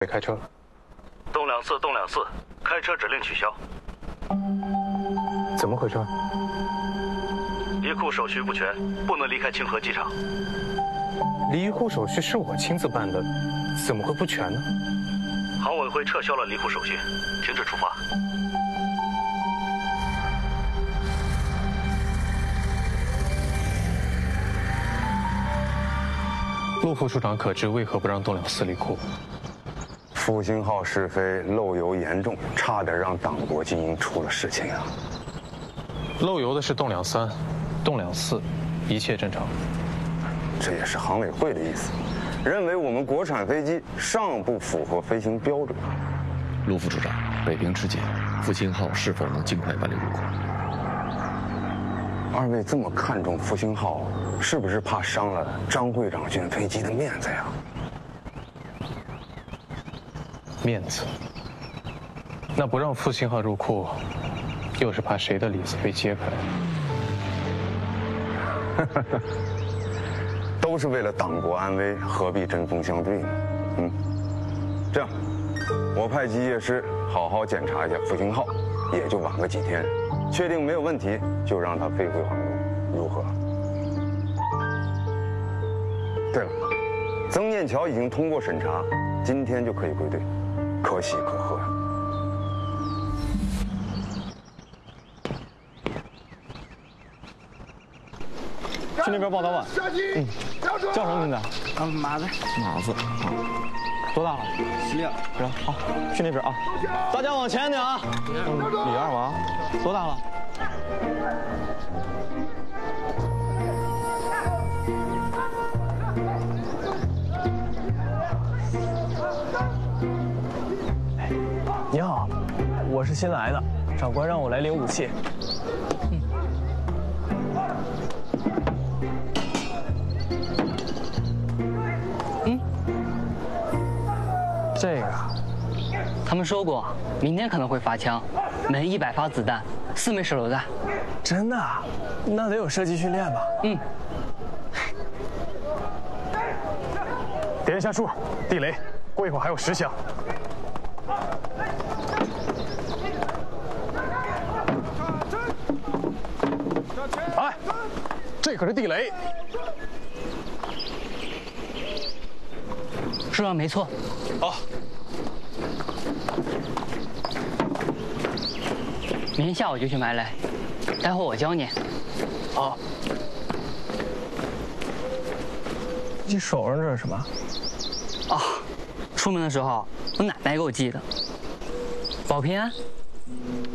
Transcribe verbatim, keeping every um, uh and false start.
得开车。 栋两四，栋两四，开车指令取消。 怎么回事？ 离库手续不全，不能离开清河机场。 离库手续是我亲自办的，怎么会不全呢？ 航委会撤销了离库手续，停止出发。 陆副处长可知为何不让栋两四离库？ 复兴号试飞漏油严重，差点让党国精英出了事情啊！ 漏油的是栋两三，栋两四一切正常。 这也是航委会的意思，认为我们国产飞机尚不符合飞行标准。 陆副处长，北平吃紧，复兴号是否能尽快办理入库？ 二位这么看重复兴号，是不是怕伤了张会长军飞机的面子呀？ 面子？那不让复兴号入库，又是怕谁的里子被揭开？ 都是为了党国安危，何必针锋相对呢？嗯，这样，我派机械师好好检查一下复兴号，也就晚个几天，确定没有问题，就让它飞回航路，如何？对了，曾念桥已经通过审查，今天就可以归队，可喜可贺。 去那边报早晚。嗯，叫什么名字？ 啊，马子。 马子，啊， 多大了？ 十六。 行，好，去那边啊。大家往前点啊。嗯，李二娃，多大了？ 你好，我是新来的，长官让我来领武器。嗯。 嗯， 这个， 他们说过明天可能会发枪，每一百发子弹，四枚手榴弹。 真的？那得有射击训练吧？ 嗯。 点一下数，地雷，过一会儿还有十响。哎，这可是地雷。 是啊，没错。 好。 明天下午就去买来，待会儿我教你。 好。你手上这是什么？ 啊，出门的时候我奶奶给我系的，保平安。